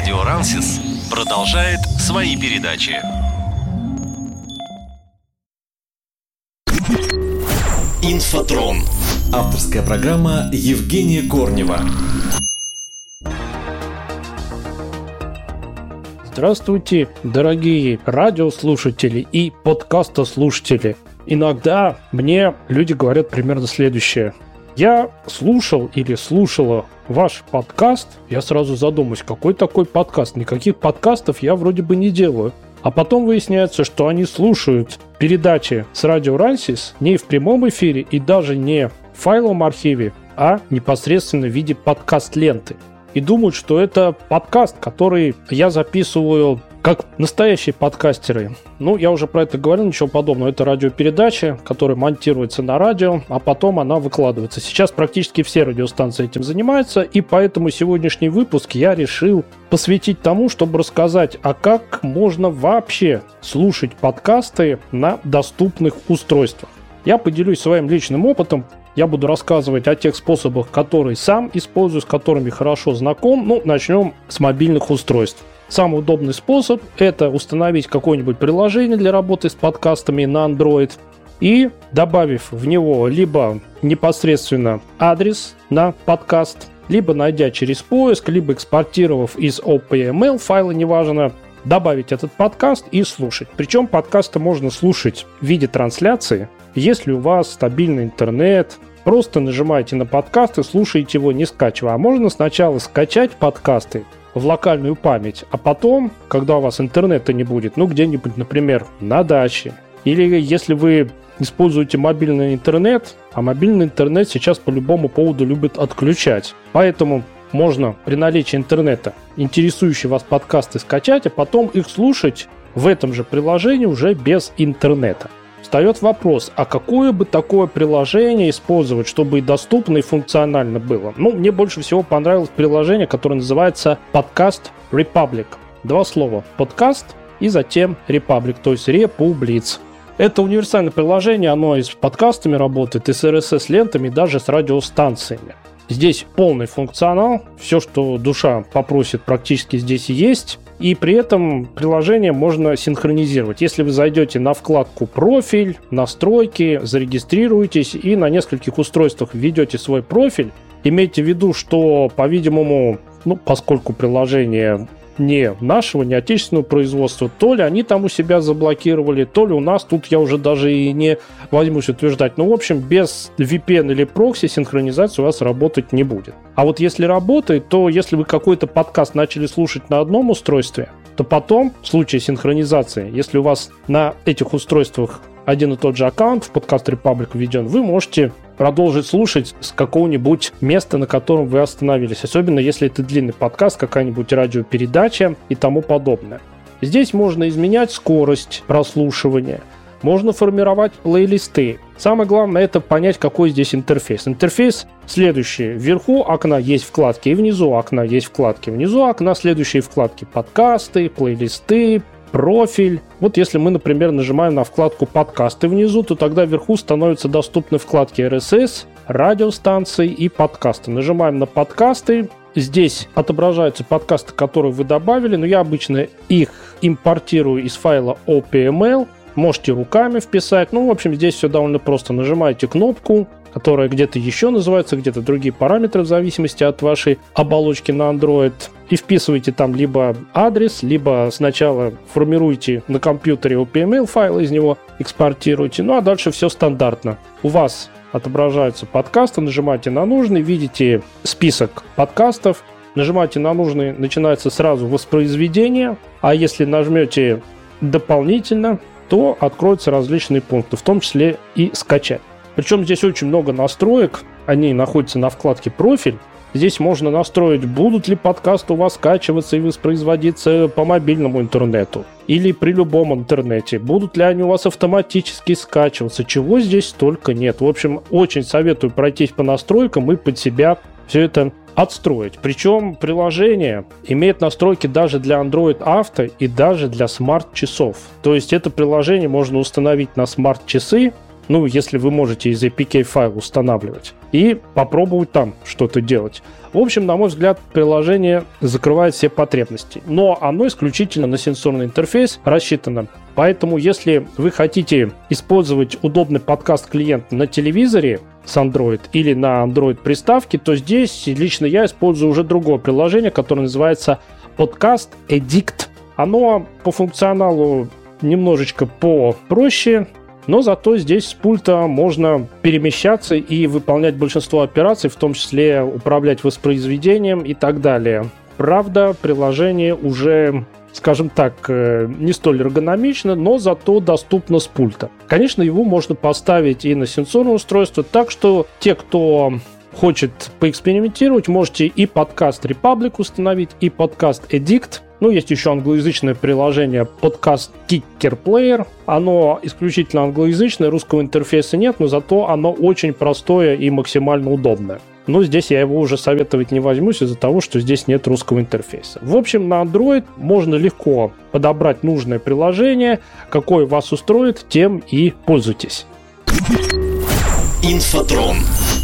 Радио Рансис продолжает свои передачи. Инфотрон. Авторская программа Евгения Корнева. Здравствуйте, дорогие радиослушатели и подкастослушатели. Иногда мне люди говорят примерно следующее. Я слушал или слушала ваш подкаст, я сразу задумаюсь, какой такой подкаст? Никаких подкастов я вроде бы не делаю. А потом выясняется, что они слушают передачи с Радио Рансис не в прямом эфире и даже не в файловом архиве, а непосредственно в виде подкаст-ленты. И думают, что это подкаст, который я записываю как настоящие подкастеры. Ну, я уже про это говорил, ничего подобного. Это радиопередача, которая монтируется на радио, а потом она выкладывается. Сейчас практически все радиостанции этим занимаются, и поэтому сегодняшний выпуск я решил посвятить тому, чтобы рассказать, а как можно вообще слушать подкасты на доступных устройствах. Я поделюсь своим личным опытом. Я буду рассказывать о тех способах, которые сам использую, с которыми хорошо знаком. Ну, начнем с мобильных устройств. Самый удобный способ – это установить какое-нибудь приложение для работы с подкастами на Android и, добавив в него либо непосредственно адрес на подкаст, либо найдя через поиск, либо экспортировав из OPML файла, неважно, добавить этот подкаст и слушать. Причем подкасты можно слушать в виде трансляции. Если у вас стабильный интернет, просто нажимаете на подкаст и слушаете его, не скачивая. А можно сначала скачать подкасты в локальную память, а потом, когда у вас интернета не будет, ну где-нибудь, например, на даче, или если вы используете мобильный интернет, а мобильный интернет сейчас по любому поводу любят отключать. Поэтому можно при наличии интернета интересующие вас подкасты скачать, а потом их слушать в этом же приложении уже без интернета. Встает вопрос, а какое бы такое приложение использовать, чтобы и доступно, и функционально было? Ну, мне больше всего понравилось приложение, которое называется Podcast Republic. Два слова. Подкаст и затем Republic, то есть Републиц. Это универсальное приложение, оно и с подкастами работает, и с RSS-лентами, и даже с радиостанциями. Здесь полный функционал, все, что душа попросит, практически здесь и есть. И при этом приложение можно синхронизировать. Если вы зайдете на вкладку «Профиль», «Настройки», зарегистрируетесь и на нескольких устройствах введете свой профиль, имейте в виду, что, по-видимому, поскольку приложение не нашего, не отечественного производства, то ли они там у себя заблокировали, то ли у нас, тут я уже даже и не возьмусь утверждать. В общем, без VPN или прокси синхронизация у вас работать не будет. А вот если работает, то если вы какой-то подкаст начали слушать на одном устройстве, то потом, в случае синхронизации, если у вас на этих устройствах один и тот же аккаунт в Podcast Republic введен, вы можете продолжить слушать с какого-нибудь места, на котором вы остановились. Особенно если это длинный подкаст, какая-нибудь радиопередача и тому подобное. Здесь можно изменять скорость прослушивания, можно формировать плейлисты. Самое главное — это понять, какой здесь интерфейс. Интерфейс следующий. Вверху окна есть вкладки, и внизу окна есть вкладки. Внизу окна следующие вкладки: подкасты, плейлисты, профиль. Вот если мы, например, нажимаем на вкладку «Подкасты» внизу, то тогда вверху становятся доступны вкладки RSS, радиостанции и подкасты. Нажимаем на подкасты. Здесь отображаются подкасты, которые вы добавили, но я обычно их импортирую из файла OPML. Можете руками вписать. В общем, здесь все довольно просто. Нажимаете кнопку, которая где-то еще называется, где-то другие параметры в зависимости от вашей оболочки на Android. И вписываете там либо адрес, либо сначала формируете на компьютере OPML файл, из него экспортируете. А дальше все стандартно. У вас отображаются подкасты, нажимаете на нужный, видите список подкастов, нажимаете на нужный, начинается сразу воспроизведение. А если нажмете дополнительно, то откроются различные пункты, в том числе и скачать. Причем здесь очень много настроек, они находятся на вкладке «Профиль». Здесь можно настроить, будут ли подкасты у вас скачиваться и воспроизводиться по мобильному интернету или при любом интернете, будут ли они у вас автоматически скачиваться, чего здесь только нет. В общем, очень советую пройтись по настройкам и под себя все это отстроить. Причем приложение имеет настройки даже для Android Auto и даже для смарт-часов. То есть это приложение можно установить на смарт-часы Ну, если вы можете из APK файла устанавливать. И попробовать там что-то делать. В общем, на мой взгляд, приложение закрывает все потребности. Но оно исключительно на сенсорный интерфейс рассчитано. Поэтому, если вы хотите использовать удобный подкаст-клиент на телевизоре с Android или на Android-приставке, то здесь лично я использую уже другое приложение, которое называется Podcast Addict. Оно по функционалу немножечко попроще, но зато здесь с пульта можно перемещаться и выполнять большинство операций, в том числе управлять воспроизведением и так далее. Правда, приложение уже, скажем так, не столь эргономично, но зато доступно с пульта. Конечно, его можно поставить и на сенсорное устройство, так что те, кто хочет поэкспериментировать, можете и подкаст Republic установить, и подкаст Addict. Ну, есть еще англоязычное приложение Podcast Kicker Player. Оно исключительно англоязычное, русского интерфейса нет, но зато оно очень простое и максимально удобное. Но здесь я его уже советовать не возьмусь из-за того, что здесь нет русского интерфейса. В общем, на Android можно легко подобрать нужное приложение. Какое вас устроит, тем и пользуйтесь. Инфотрон.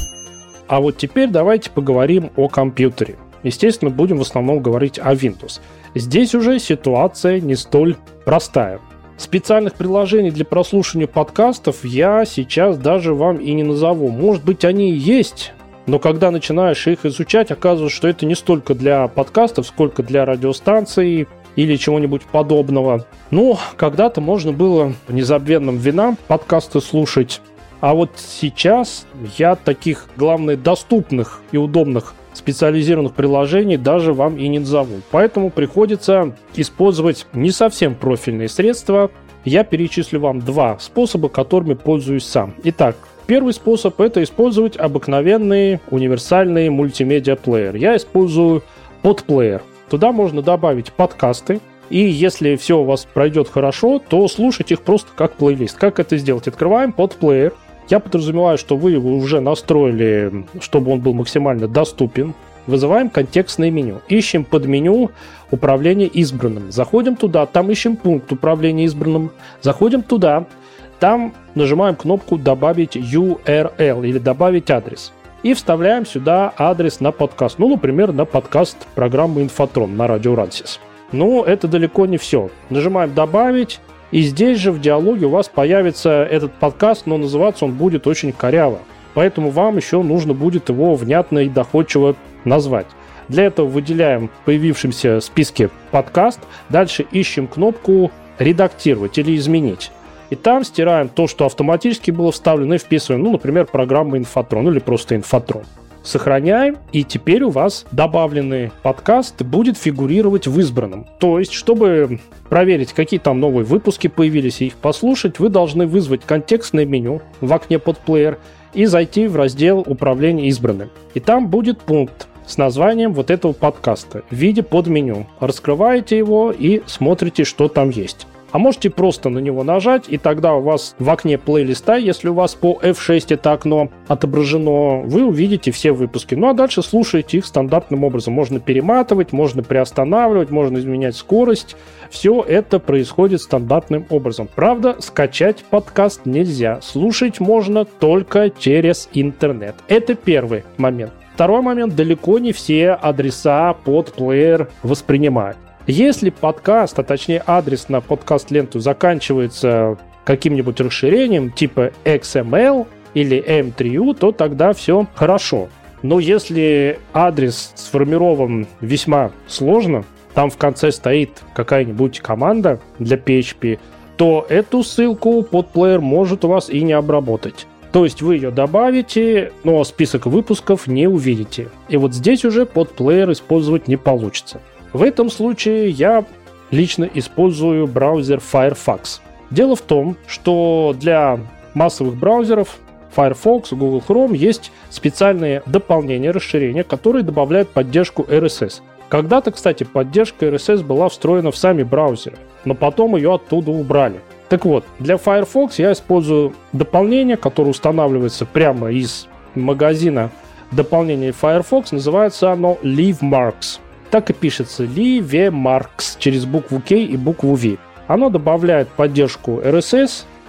А вот теперь давайте поговорим о компьютере. Естественно, будем в основном говорить о Windows. Здесь уже ситуация не столь простая. Специальных приложений для прослушивания подкастов я сейчас даже вам и не назову. Может быть, они и есть, но когда начинаешь их изучать, оказывается, что это не столько для подкастов, сколько для радиостанций или чего-нибудь подобного. Ну, когда-то можно было по незабвенным временам подкасты слушать. А вот сейчас я таких, главное, доступных и удобных специализированных приложений даже вам и не назову. Поэтому приходится использовать не совсем профильные средства. Я перечислю вам два способа, которыми пользуюсь сам. Итак, первый способ – это использовать обыкновенный универсальный мультимедиа-плеер. Я использую PodPlayer. Туда можно добавить подкасты. И если все у вас пройдет хорошо, то слушать их просто как плейлист. Как это сделать? Открываем PodPlayer. Я подразумеваю, что вы его уже настроили, чтобы он был максимально доступен. Вызываем контекстное меню. Ищем под меню «Управление избранным». Заходим туда, там ищем пункт «Управление избранным». Заходим туда, там нажимаем кнопку «Добавить URL» или «Добавить адрес». И вставляем сюда адрес на подкаст. Ну, например, на подкаст программы «Инфотрон» на радио Рансис. Но это далеко не все. Нажимаем «Добавить». И здесь же в диалоге у вас появится этот подкаст, но называться он будет очень коряво. Поэтому вам еще нужно будет его внятно и доходчиво назвать. Для этого выделяем в появившемся списке подкаст. Дальше ищем кнопку «Редактировать» или «Изменить». И там стираем то, что автоматически было вставлено, и вписываем, ну, например, программу «Инфотрон» или просто «Инфотрон». Сохраняем, и теперь у вас добавленный подкаст будет фигурировать в избранном. То есть, чтобы проверить, какие там новые выпуски появились, и их послушать, вы должны вызвать контекстное меню в окне PodPlayer и зайти в раздел «Управление избранным». И там будет пункт с названием вот этого подкаста в виде подменю. Раскрываете его и смотрите, что там есть. А можете просто на него нажать, и тогда у вас в окне плейлиста, если у вас по F6 это окно отображено, вы увидите все выпуски. Ну а дальше слушаете их стандартным образом. Можно перематывать, можно приостанавливать, можно изменять скорость. Все это происходит стандартным образом. Правда, скачать подкаст нельзя. Слушать можно только через интернет. Это первый момент. Второй момент. Далеко не все адреса PodPlayer воспринимают. Если подкаст, а точнее адрес на подкаст-ленту заканчивается каким-нибудь расширением типа XML или M3U, то тогда все хорошо. Но если адрес сформирован весьма сложно, там в конце стоит какая-нибудь команда для PHP, то эту ссылку PodPlayer может у вас и не обработать. То есть вы ее добавите, но список выпусков не увидите. И вот здесь уже PodPlayer использовать не получится. В этом случае я лично использую браузер Firefox. Дело в том, что для массовых браузеров Firefox, Google Chrome есть специальные дополнения, расширения, которые добавляют поддержку RSS. Когда-то, кстати, поддержка RSS была встроена в сами браузеры, но потом ее оттуда убрали. Так вот, для Firefox я использую дополнение, которое устанавливается прямо из магазина дополнений Firefox. Называется оно LiveMarks. Так и пишется LiveMarks через букву K и букву V. Оно добавляет поддержку RSS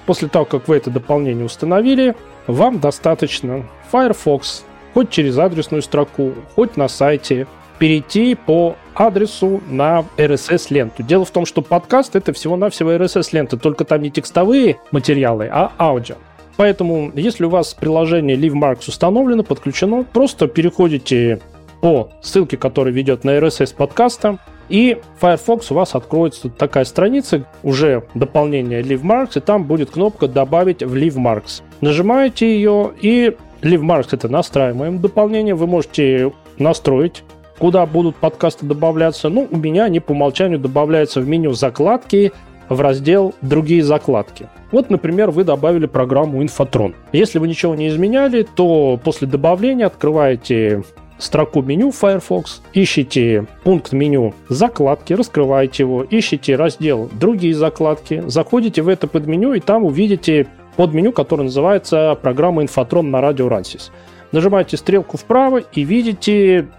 После того, как вы это дополнение установили, вам достаточно Firefox, хоть через адресную строку, хоть на сайте, перейти по адресу на RSS-ленту. Дело в том, что подкаст — это всего-навсего RSS-лента, только там не текстовые материалы, а аудио. Поэтому, если у вас приложение LiveMarks установлено, подключено, просто переходите по ссылке, которая ведет на RSS подкаста, и Firefox у вас откроется такая страница, уже дополнение LiveMarks, и там будет кнопка «Добавить в LiveMarks». Нажимаете ее, и LiveMarks — это настраиваемое дополнение, вы можете настроить, куда будут подкасты добавляться. Ну, у меня они по умолчанию добавляются в меню «Закладки», в раздел «Другие закладки». Вот, например, вы добавили программу «Инфотрон». Если вы ничего не изменяли, то после добавления открываете строку меню Firefox, ищите пункт меню «Закладки», раскрываете его, ищите раздел «Другие закладки», заходите в это подменю, и там увидите подменю, которое называется «Программа «Инфотрон» на радио Рансис». Нажимаете стрелку вправо и видите